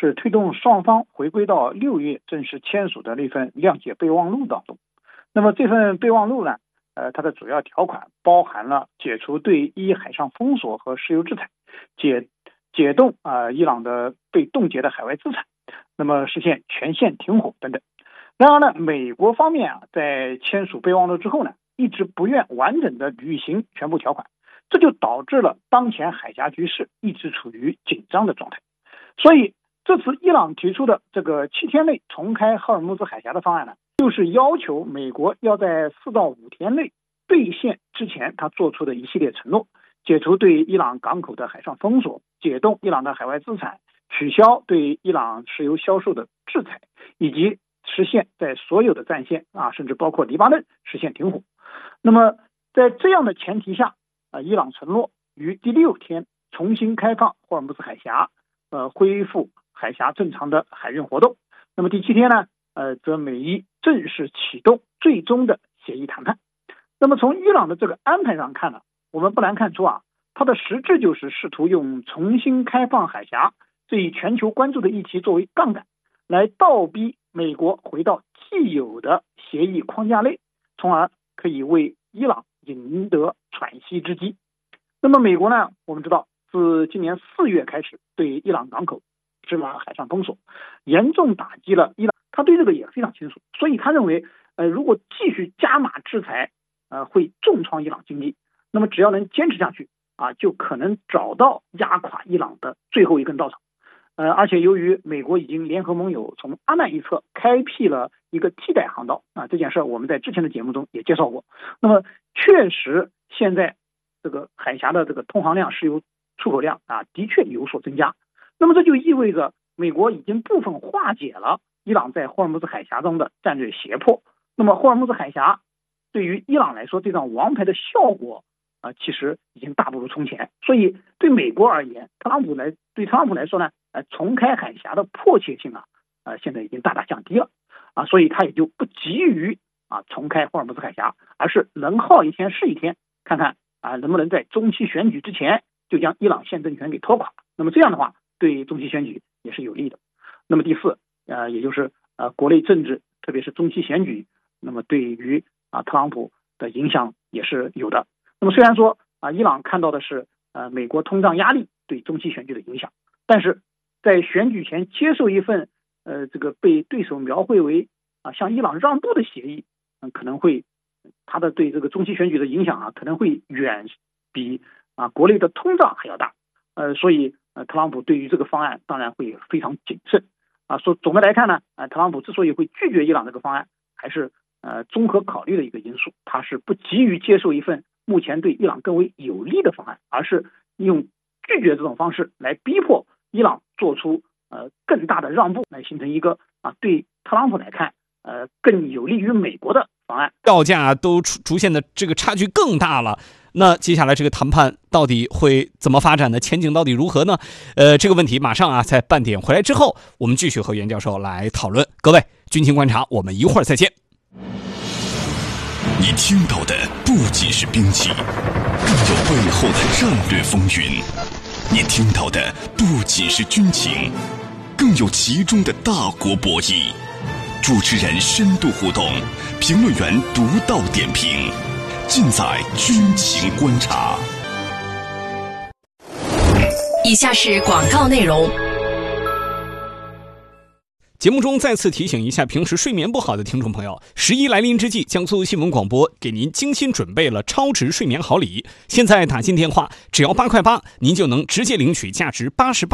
是推动双方回归到6月正式签署的那份谅解备忘录当中。那么这份备忘录呢，它的主要条款包含了解除对伊海上封锁和石油制裁，解冻伊朗的被冻结的海外资产，那么实现全线停火等等。然而呢，美国方面在签署备忘录之后呢，一直不愿完整的履行全部条款，这就导致了当前海峡局势一直处于紧张的状态。所以这次伊朗提出的这个7天内重开霍尔木兹海峡的方案呢，就是要求美国要在4到5天内兑现之前他做出的一系列承诺，解除对伊朗港口的海上封锁，解冻伊朗的海外资产，取消对伊朗石油销售的制裁，以及实现在所有的战线甚至包括黎巴嫩实现停火。那么在这样的前提下，伊朗承诺于第6天重新开放霍尔木兹海峡，恢复海峡正常的海运活动。那么第7天呢，则美伊正式启动最终的协议谈判。那么从伊朗的这个安排上看呢，我们不难看出它的实质就是试图用重新开放海峡这一全球关注的议题作为杠杆，来倒逼美国回到既有的协议框架内，从而可以为伊朗赢得喘息之机。那么美国呢，我们知道自今年4月开始对伊朗港口实施了海上封锁，严重打击了伊朗，他对这个也非常清楚，所以他认为如果继续加码制裁会重创伊朗经济，那么只要能坚持下去就可能找到压垮伊朗的最后一根稻草。而且由于美国已经联合盟友从阿曼一侧开辟了一个替代航道这件事我们在之前的节目中也介绍过。那么确实现在这个海峡的这个通航量、石油出口量的确有所增加。那么这就意味着美国已经部分化解了伊朗在霍尔木兹海峡中的战略胁迫。那么霍尔木兹海峡对于伊朗来说，这张王牌的效果其实已经大不如从前。所以对美国而言，对特朗普来说呢，重开海峡的迫切性现在已经大大降低了所以他也就不急于重开霍尔木兹海峡，而是能耗一天是一天，看看能不能在中期选举之前就将伊朗现政权给拖垮。那么这样的话，对中期选举也是有利的。那么第4，也就是国内政治，特别是中期选举，那么对于特朗普的影响也是有的。那么虽然说伊朗看到的是美国通胀压力对中期选举的影响，但是在选举前接受一份这个被对手描绘为向伊朗让步的协议，可能会它的对这个中期选举的影响可能会远比国内的通胀还要大。所以特朗普对于这个方案当然会非常谨慎说总的来看呢，特朗普之所以会拒绝伊朗这个方案，还是综合考虑的一个因素，他是不急于接受一份目前对伊朗更为有利的方案，而是用拒绝这种方式来逼迫伊朗做出更大的让步，来形成一个对特朗普来看更有利于美国的方案。 票价都出现的这个差距更大了，那接下来这个谈判到底会怎么发展呢？前景到底如何呢？这个问题马上在半点回来之后，我们继续和袁教授来讨论。各位，军情观察，我们一会儿再见。 你听到的不仅是兵器，更有背后的战略风云；你听到的不仅是军情，更有其中的大国博弈。主持人深度互动，评论员独到点评，尽在军情观察。 以下是广告内容。 节目中再次提醒一下平时睡眠不好的听众朋友，11来临之际，江苏新闻广播给您精心准备了超值睡眠好礼。现在打进电话只要8块8，您就能直接领取价值88